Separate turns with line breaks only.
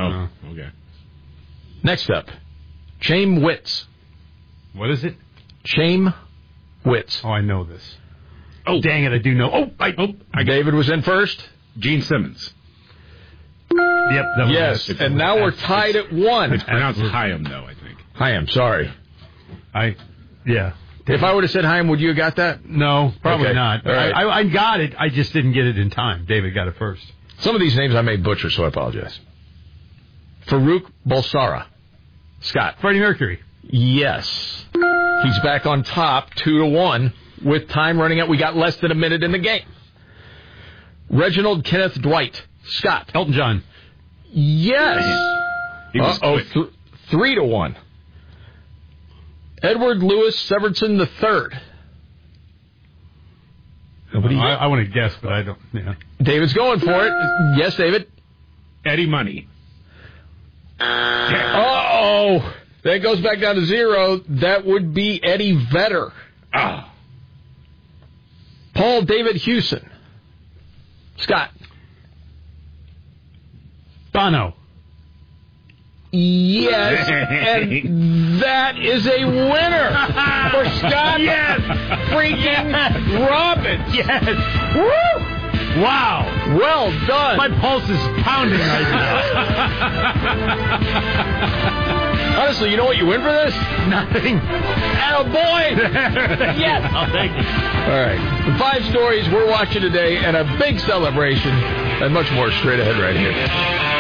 Oh, okay.
Next up, Chaim Witz.
What is it?
Chaim Witz.
Oh, I know this. Oh, dang it, I do know.
David was in first.
Gene Simmons.
Yep.
Yes, and now we're tied at 1.
It's pronounced Chaim, though, I think.
Chaim, sorry.
Yeah.
If I would have said Chaim, would you have got that?
No, probably not.
Right.
I got it. I just didn't get it in time. David got it first.
Some of these names I may butcher, so I apologize. Farouk Balsara. Scott.
Freddie Mercury.
Yes. He's back on top, 2-1, with time running out. We got less than a minute in the game. Reginald Kenneth Dwight. Scott.
Elton John.
Yes.
He was
3-1. Edward Louis Severson III.
I want to guess, but I don't. Yeah.
David's going for it. Yes, David.
Eddie Money.
Uh-oh. That goes back down to 0. That would be Eddie Vedder. Paul David Hewson. Scott.
Bono.
Yes, and that is a winner for Scott.
Yes,
freaking Robbins.
Yes.
Woo!
Wow.
Well done.
My pulse is pounding right now.
Honestly, you know what you win for this?
Nothing.
Oh boy! Yes.
I'll take it.
All right. The 5 stories we're watching today, and a big celebration, and much more straight ahead right here.